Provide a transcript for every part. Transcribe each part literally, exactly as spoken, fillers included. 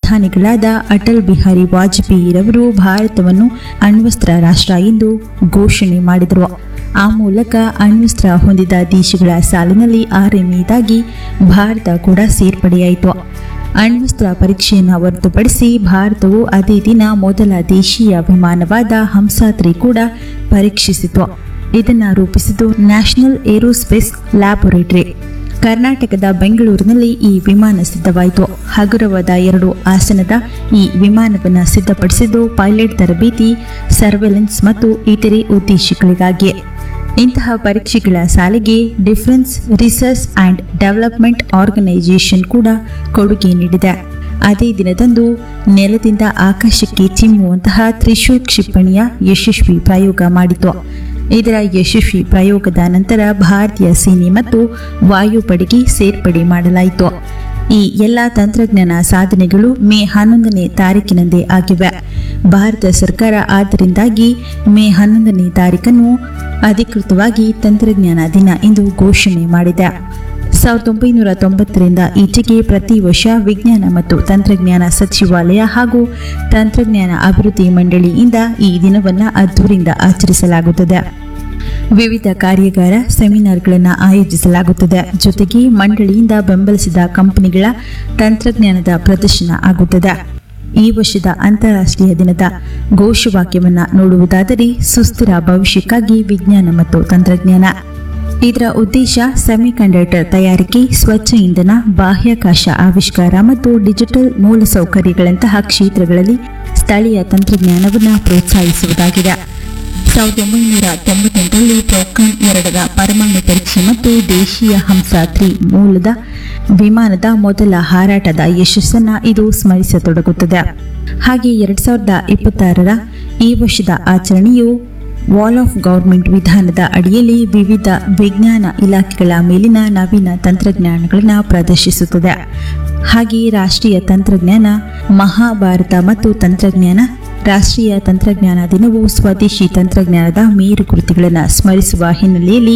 ಪ್ರಧಾನಿಗಳಾದ ಅಟಲ್ ಬಿಹಾರಿ ವಾಜಪೇಯಿರವರು ಭಾರತವನ್ನು ಅಣ್ವಸ್ತ್ರ ರಾಷ್ಟ್ರ ಎಂದು ಘೋಷಣೆ ಮಾಡಿದರು. ಆ ಮೂಲಕ ಅಣ್ವಸ್ತ್ರ ಹೊಂದಿದ ದೇಶಗಳ ಸಾಲಿನಲ್ಲಿ ಆರನೆಯದಾಗಿ ಭಾರತ ಕೂಡ ಸೇರ್ಪಡೆಯಾಯಿತು. ಅಣ್ವಸ್ತ್ರ ಪರೀಕ್ಷೆಯನ್ನು ಹೊರತುಪಡಿಸಿ ಭಾರತವು ಅದೇ ದಿನ ಮೊದಲ ದೇಶೀಯ ವಿಮಾನವಾದ ಹಂಸಾತ್ರಿ ಕೂಡ ಪರೀಕ್ಷಿಸಿತು. ಇದನ್ನು ರೂಪಿಸಿದ್ದು ನ್ಯಾಷನಲ್ ಏರೋಸ್ಪೇಸ್ ಲ್ಯಾಬೊರೇಟರಿ. ಕರ್ನಾಟಕದ ಬೆಂಗಳೂರಿನಲ್ಲಿ ಈ ವಿಮಾನ ಸಿದ್ಧವಾಯಿತು. ಹಗುರವಾದ ಎರಡು ಆಸನದ ಈ ವಿಮಾನವನ್ನು ಸಿದ್ಧಪಡಿಸಿದ್ದು ಪೈಲಟ್ ತರಬೇತಿ, ಸರ್ವೆಲೆನ್ಸ್ ಮತ್ತು ಇತರೆ ಉದ್ದೇಶಗಳಿಗಾಗಿ. ಇಂತಹ ಪರೀಕ್ಷೆಗಳ ಸಾಲಿಗೆ defence research and development organisation ಕೂಡ ಕೊಡುಗೆ ನೀಡಿದೆ. ಅದೇ ದಿನದಂದು ನೆಲದಿಂದ ಆಕಾಶಕ್ಕೆ ಚಿಮ್ಮುವಂತಹ ತ್ರಿಶೂಲ್ ಕ್ಷಿಪಣಿಯ ಯಶಸ್ವಿ ಪ್ರಯೋಗ ಮಾಡಿತು. ಇದರ ಯಶಸ್ವಿ ಪ್ರಯೋಗದ ನಂತರ ಭಾರತೀಯ ಸೇನೆ ಮತ್ತು ವಾಯುಪಡೆಗೆ ಸೇರ್ಪಡೆ ಮಾಡಲಾಯಿತು. ಈ ಎಲ್ಲ ತಂತ್ರಜ್ಞಾನ ಸಾಧನೆಗಳು ಮೇ ಹನ್ನೊಂದನೇ ತಾರೀಕಿನಂದೇ ಆಗಿವೆ. ಭಾರತ ಸರ್ಕಾರ ಆದ್ದರಿಂದಾಗಿ ಮೇ ಹನ್ನೊಂದನೇ ತಾರೀಕನ್ನು ಅಧಿಕೃತವಾಗಿ ತಂತ್ರಜ್ಞಾನ ದಿನ ಎಂದು ಘೋಷಣೆ ಮಾಡಿದೆ. ಸಾವಿರದ ಒಂಬೈನೂರ ತೊಂಬತ್ತರಿಂದ ಈಚೆಗೆ ಪ್ರತಿ ವರ್ಷ ವಿಜ್ಞಾನ ಮತ್ತು ತಂತ್ರಜ್ಞಾನ ಸಚಿವಾಲಯ ಹಾಗೂ ತಂತ್ರಜ್ಞಾನ ಅಭಿವೃದ್ಧಿ ಮಂಡಳಿಯಿಂದ ಈ ದಿನವನ್ನು ಅದ್ದೂರಿಯಿಂದ ಆಚರಿಸಲಾಗುತ್ತದೆ. ವಿವಿಧ ಕಾರ್ಯಾಗಾರ, ಸೆಮಿನಾರ್ಗಳನ್ನು ಆಯೋಜಿಸಲಾಗುತ್ತದೆ. ಜೊತೆಗೆ ಮಂಡಳಿಯಿಂದ ಬೆಂಬಲಿಸಿದ ಕಂಪನಿಗಳ ತಂತ್ರಜ್ಞಾನದ ಪ್ರದರ್ಶನ ಆಗುತ್ತದೆ. ಈ ವರ್ಷದ ಅಂತಾರಾಷ್ಟ್ರೀಯ ದಿನದ ಘೋಷವಾಕ್ಯವನ್ನು ನೋಡುವುದಾದರೆ ಸುಸ್ಥಿರ ಭವಿಷ್ಯಕ್ಕಾಗಿ ವಿಜ್ಞಾನ ಮತ್ತು ತಂತ್ರಜ್ಞಾನ. ಇದರ ಉದ್ದೇಶ ಸೆಮಿಕಂಡಕ್ಟರ್ ತಯಾರಿಕೆ, ಸ್ವಚ್ಛ ಇಂಧನ, ಬಾಹ್ಯಾಕಾಶ ಆವಿಷ್ಕಾರ ಮತ್ತು ಡಿಜಿಟಲ್ ಮೂಲಸೌಕರ್ಯಗಳಂತಹ ಕ್ಷೇತ್ರಗಳಲ್ಲಿ ಸ್ಥಳೀಯ ತಂತ್ರಜ್ಞಾನವನ್ನು ಪ್ರೋತ್ಸಾಹಿಸುವುದಾಗಿದೆ. ಸಾವಿರದ ಒಂಬೈನೂರ ತೊಂಬತ್ತೆಂಟರಲ್ಲಿ ಪೋಖ್ರಾನ್ ಎರಡರ ಪರಮಾಣು ಪರೀಕ್ಷೆ ಮತ್ತು ದೇಶೀಯ ಹಂಸಾತ್ರಿ ಮೂಲದ ವಿಮಾನದ ಮೊದಲ ಹಾರಾಟದ ಯಶಸ್ಸನ್ನು ಇದು ಸ್ಮರಿಸತೊಡಗುತ್ತದೆ. ಹಾಗೆ ಎರಡ್ ಸಾವಿರದ ಇಪ್ಪತ್ತಾರರ ಈ ವರ್ಷದ ಆಚರಣೆಯು ವಾಲ್ ಆಫ್ ಗವರ್ಮೆಂಟ್ ವಿಧಾನದ ಅಡಿಯಲ್ಲಿ ವಿವಿಧ ವಿಜ್ಞಾನ ಇಲಾಖೆಗಳ ಮೇಲಿನ ನವೀನ ತಂತ್ರಜ್ಞಾನಗಳನ್ನು ಪ್ರದರ್ಶಿಸುತ್ತದೆ. ಹಾಗೆಯೇ ರಾಷ್ಟ್ರೀಯ ತಂತ್ರಜ್ಞಾನ ಮಹಾಭಾರತ ಮತ್ತು ತಂತ್ರಜ್ಞಾನ ರಾಷ್ಟ್ರೀಯ ತಂತ್ರಜ್ಞಾನ ದಿನವು ಸ್ವದೇಶಿ ತಂತ್ರಜ್ಞಾನದ ಮೇರುಕೃತಿಗಳನ್ನು ಸ್ಮರಿಸುವ ಹಿನ್ನೆಲೆಯಲ್ಲಿ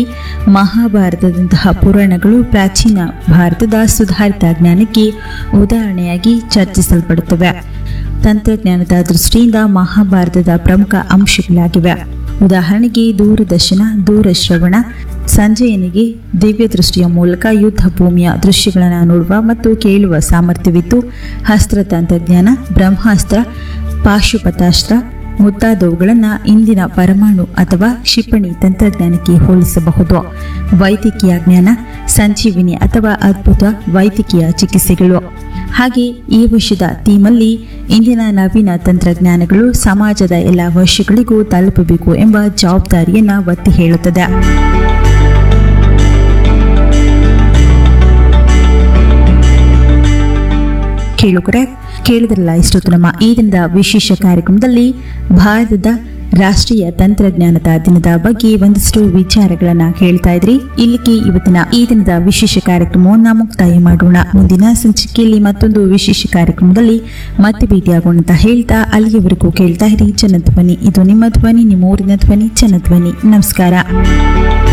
ಮಹಾಭಾರತದಂತಹ ಪುರಾಣಗಳು ಪ್ರಾಚೀನ ಭಾರತದ ಸುಧಾರಿತ ಜ್ಞಾನಕ್ಕೆ ಉದಾಹರಣೆಯಾಗಿ ಚರ್ಚಿಸಲ್ಪಡುತ್ತವೆ. ತಂತ್ರಜ್ಞಾನದ ದೃಷ್ಟಿಯಿಂದ ಮಹಾಭಾರತದ ಪ್ರಮುಖ ಅಂಶಗಳಾಗಿವೆ. ಉದಾಹರಣೆಗೆ ದೂರದರ್ಶನ, ದೂರಶ್ರವಣ, ಸಂಜಯನಿಗೆ ದಿವ್ಯ ದೃಷ್ಟಿಯ ಮೂಲಕ ಯುದ್ಧ ಭೂಮಿಯ ದೃಶ್ಯಗಳನ್ನು ನೋಡುವ ಮತ್ತು ಕೇಳುವ ಸಾಮರ್ಥ್ಯವಿತ್ತು. ಹಸ್ತ್ರ ತಂತ್ರಜ್ಞಾನ, ಬ್ರಹ್ಮಾಸ್ತ್ರ, ಪಾಶುಪತಾಸ್ತ್ರ ಮುಂತಾದವುಗಳನ್ನು ಇಂದಿನ ಪರಮಾಣು ಅಥವಾ ಕ್ಷಿಪಣಿ ತಂತ್ರಜ್ಞಾನಕ್ಕೆ ಹೋಲಿಸಬಹುದು. ವೈದ್ಯಕೀಯ ಜ್ಞಾನ, ಸಂಜೀವಿನಿ ಅಥವಾ ಅದ್ಭುತ ವೈದ್ಯಕೀಯ ಚಿಕಿತ್ಸೆಗಳು. ಹಾಗೆ ಈ ವರ್ಷದ ಥೀಮಲ್ಲಿ ಇಂದಿನ ನವೀನ ತಂತ್ರಜ್ಞಾನಗಳು ಸಮಾಜದ ಎಲ್ಲ ವರ್ಷಗಳಿಗೂ ತಲುಪಬೇಕು ಎಂಬ ಜವಾಬ್ದಾರಿಯನ್ನು ಒತ್ತಿ ಹೇಳುತ್ತದೆ. ಕೇಳುಗರೆ, ಕೇಳಿದ್ರಲ್ಲ ಇಷ್ಟೊತ್ತು ನಮ್ಮ ಈ ದಿನದ ವಿಶೇಷ ಕಾರ್ಯಕ್ರಮದಲ್ಲಿ ಭಾರತದ ರಾಷ್ಟ್ರೀಯ ತಂತ್ರಜ್ಞಾನದ ದಿನದ ಬಗ್ಗೆ ಒಂದಷ್ಟು ವಿಚಾರಗಳನ್ನ ಕೇಳ್ತಾ ಇದ್ರಿ. ಇಲ್ಲಿಗೆ ಇವತ್ತಿನ ಈ ದಿನದ ವಿಶೇಷ ಕಾರ್ಯಕ್ರಮವನ್ನು ಮುಕ್ತಾಯ ಮಾಡೋಣ. ಮುಂದಿನ ಸಂಚಿಕೆಯಲ್ಲಿ ಮತ್ತೊಂದು ವಿಶೇಷ ಕಾರ್ಯಕ್ರಮದಲ್ಲಿ ಮತ್ತೆ ಭೇಟಿಯಾಗೋಣ ಅಂತ ಹೇಳ್ತಾ ಅಲ್ಲಿಯವರೆಗೂ ಕೇಳ್ತಾ ಇರಿ ಜನಧ್ವನಿ. ಇದು ನಿಮ್ಮ ಧ್ವನಿ, ನಿಮ್ಮ ಊರಿನ ಧ್ವನಿ, ಜನಧ್ವನಿ. ನಮಸ್ಕಾರ.